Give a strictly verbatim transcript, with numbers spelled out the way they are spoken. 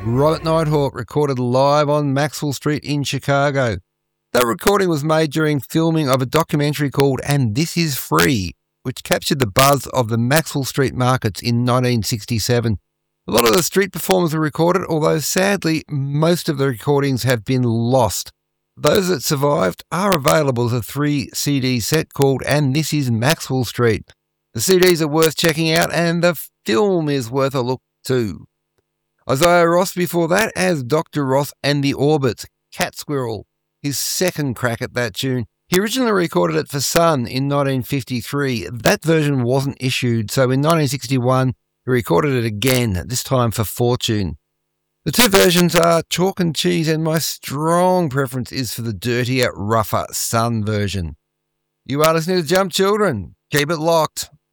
Robert Nighthawk recorded live on Maxwell Street in Chicago. That recording was made during filming of a documentary called And This Is Free, which captured the buzz of the Maxwell Street markets in nineteen sixty-seven. A lot of the street performers were recorded, although sadly most of the recordings have been lost. Those that survived are available as a three C D set called And This Is Maxwell Street. The C Ds are worth checking out and the film is worth a look too. Isaiah Ross before that as Doctor Ross and the Orbits, Cat Squirrel, his second crack at that tune. He originally recorded it for Sun in nineteen fifty-three. That version wasn't issued, so in nineteen sixty-one he recorded it again, this time for Fortune. The two versions are chalk and cheese, and my strong preference is for the dirtier, rougher Sun version. You are listening to Jump Children. Keep it locked.